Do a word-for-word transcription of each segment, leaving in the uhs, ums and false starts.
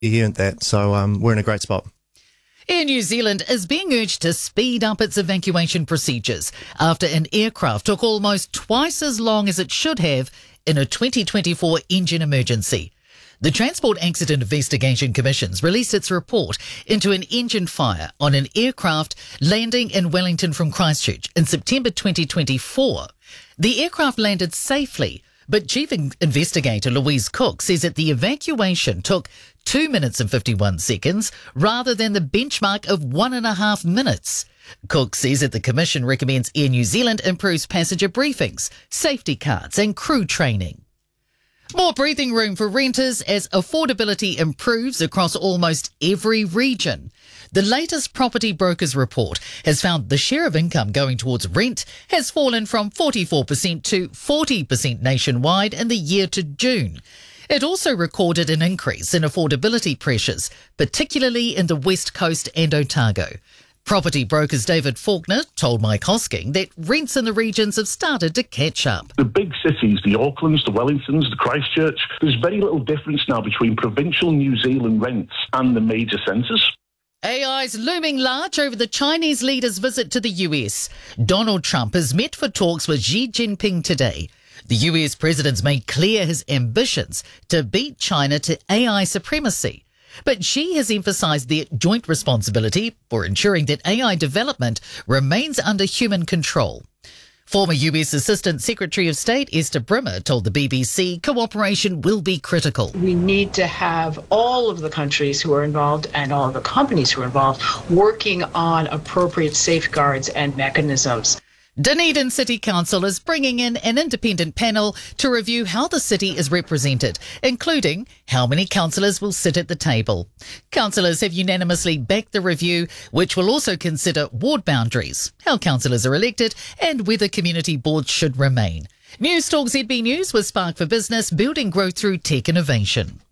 he earned that. So um, we're in a great spot. Air New Zealand is being urged to speed up its evacuation procedures after an aircraft took almost twice as long as it should have in a twenty twenty-four engine emergency. The Transport Accident Investigation Commission's released its report into an engine fire on an aircraft landing in Wellington from Christchurch in September twenty twenty-four. The aircraft landed safely, but Chief Investigator Louise Cook says that the evacuation took two minutes and fifty-one seconds rather than the benchmark of one and a half minutes. Cook says that the Commission recommends Air New Zealand improves passenger briefings, safety cards and crew training. More breathing room for renters as affordability improves across almost every region. The latest Property Brokers report has found the share of income going towards rent has fallen from forty-four percent to forty percent nationwide in the year to June. It also recorded an increase in affordability pressures, particularly in the West Coast and Otago. Property Brokers David Faulkner told Mike Hosking that rents in the regions have started to catch up. The big cities, the Aucklands, the Wellingtons, the Christchurch, there's very little difference now between provincial New Zealand rents and the major centres. A I's looming large over the Chinese leader's visit to the U S. Donald Trump has met for talks with Xi Jinping today. The U S president's made clear his ambitions to beat China to A I supremacy. But Xi has emphasised their joint responsibility for ensuring that A I development remains under human control. Former U S Assistant Secretary of State Esther Brimmer told the B B C cooperation will be critical. We need to have all of the countries who are involved and all of the companies who are involved working on appropriate safeguards and mechanisms. Dunedin City Council is bringing in an independent panel to review how the city is represented, including how many councillors will sit at the table. Councillors have unanimously backed the review, which will also consider ward boundaries, how councillors are elected, and whether community boards should remain. News Talk Z B News with Spark for Business, building growth through tech innovation.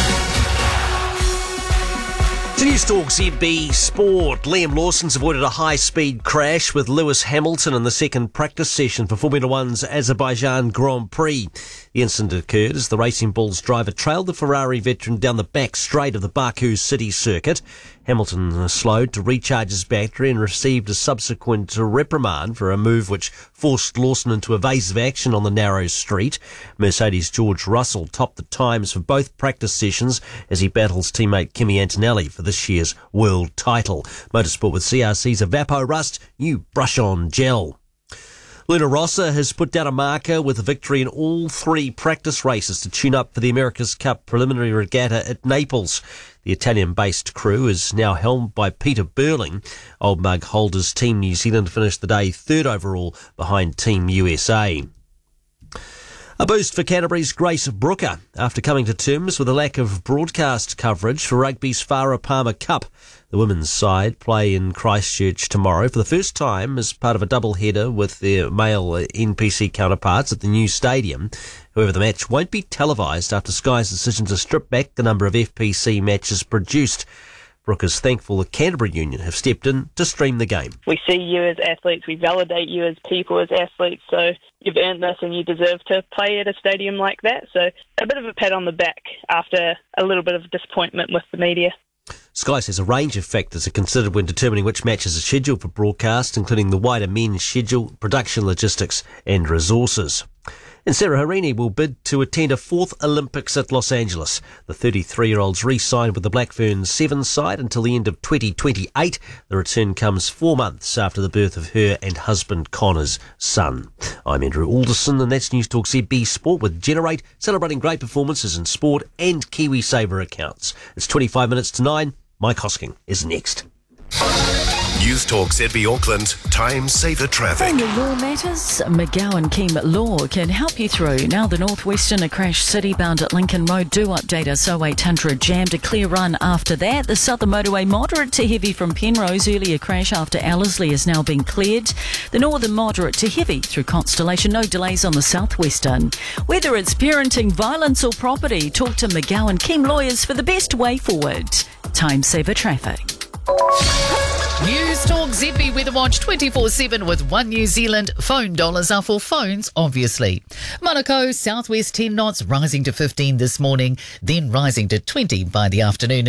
News Talk Z B Sport. Liam Lawson's avoided a high-speed crash with Lewis Hamilton in the second practice session for Formula One's Azerbaijan Grand Prix. The incident occurred as the Racing Bulls driver trailed the Ferrari veteran down the back straight of the Baku City circuit. Hamilton slowed to recharge his battery and received a subsequent reprimand for a move which forced Lawson into evasive action on the narrow street. Mercedes' George Russell topped the times for both practice sessions as he battles teammate Kimi Antonelli for this year's world title. Motorsport with C R C's Evapor Rust, you brush-on gel. Luna Rossa has put down a marker with a victory in all three practice races to tune up for the America's Cup preliminary regatta at Naples. The Italian-based crew is now helmed by Peter Burling. Old Mug holders Team New Zealand finished the day third overall behind Team U S A. A boost for Canterbury's Grace Brooker after coming to terms with a lack of broadcast coverage for rugby's Farah Palmer Cup. The women's side play in Christchurch tomorrow for the first time as part of a double-header with their male N P C counterparts at the new stadium. However, the match won't be televised after Sky's decision to strip back the number of F P C matches produced. Brooke is thankful the Canterbury Union have stepped in to stream the game. We see you as athletes, we validate you as people, as athletes, so you've earned this and you deserve to play at a stadium like that. So a bit of a pat on the back after a little bit of disappointment with the media. Sky says a range of factors are considered when determining which matches are scheduled for broadcast, including the wider men's schedule, production logistics and resources. And Sarah Harini will bid to attend a fourth Olympics at Los Angeles. The thirty-three-year-old's re-signed with the Black Ferns Sevens side until the end of twenty twenty-eight. The return comes four months after the birth of her and husband Connor's son. I'm Andrew Alderson, and that's News Talk Z B Sport with Generate, celebrating great performances in sport and KiwiSaver accounts. It's twenty-five minutes to nine. Mike Hosking is next. News Talk Z B Auckland, time saver traffic. On your law matters, McGowan Keem Law can help you through. Now the Northwestern, a crash city bound at Lincoln Road. Do update us. oh eight hundred jammed, a clear run after that. The Southern Motorway moderate to heavy from Penrose. Earlier crash after Ellerslie has now been cleared. The Northern moderate to heavy through Constellation. No delays on the Southwestern. Whether it's parenting, violence or property, talk to McGowan Keem Lawyers for the best way forward. Time saver traffic. News Talk Z B Weather Watch twenty-four seven with One New Zealand. Phone dollars are for phones, obviously. Monaco, southwest ten knots, rising to fifteen this morning, then rising to twenty by the afternoon.